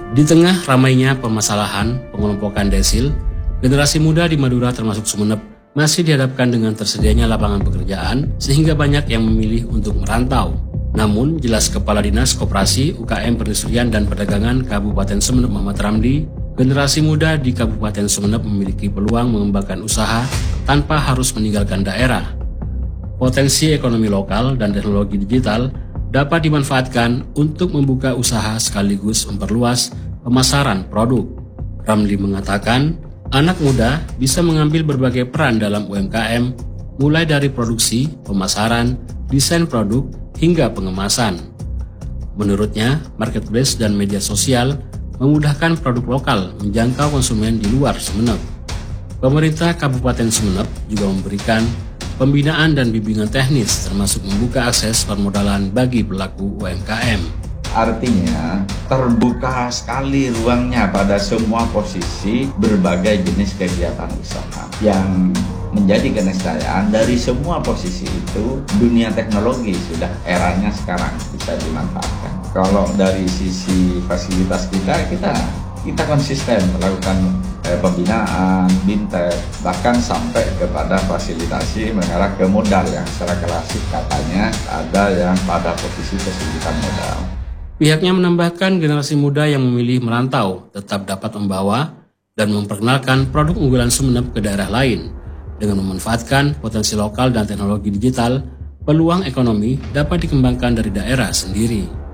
Di tengah ramainya permasalahan pengelompokan desil, generasi muda di Madura termasuk Sumeneb masih dihadapkan dengan tersedianya lapangan pekerjaan sehingga banyak yang memilih untuk merantau. Namun, jelas Kepala Dinas Koperasi, UKM Perindustrian dan Perdagangan Kabupaten Sumeneb Muhammad Ramli, generasi muda di Kabupaten Sumeneb memiliki peluang mengembangkan usaha tanpa harus meninggalkan daerah. Potensi ekonomi lokal dan teknologi digital dapat dimanfaatkan untuk membuka usaha sekaligus memperluas pemasaran produk. Ramli mengatakan, anak muda bisa mengambil berbagai peran dalam UMKM, mulai dari produksi, pemasaran, desain produk, hingga pengemasan. Menurutnya, marketplace dan media sosial memudahkan produk lokal menjangkau konsumen di luar Sumeneb. Pemerintah Kabupaten Sumeneb juga memberikan pembinaan dan bimbingan teknis termasuk membuka akses permodalan bagi pelaku UMKM. Artinya terbuka sekali ruangnya pada semua posisi berbagai jenis kegiatan usaha yang menjadi keniscayaan dari semua posisi itu. Dunia teknologi sudah eranya sekarang bisa dimanfaatkan. Kalau dari sisi fasilitas kita konsisten melakukan pembinaan, bintek, bahkan sampai kepada fasilitasi mengarah ke modal yang secara klasik katanya ada yang pada posisi kesulitan modal. Pihaknya menambahkan generasi muda yang memilih merantau tetap dapat membawa dan memperkenalkan produk unggulan Sumeneb ke daerah lain. Dengan memanfaatkan potensi lokal dan teknologi digital, peluang ekonomi dapat dikembangkan dari daerah sendiri.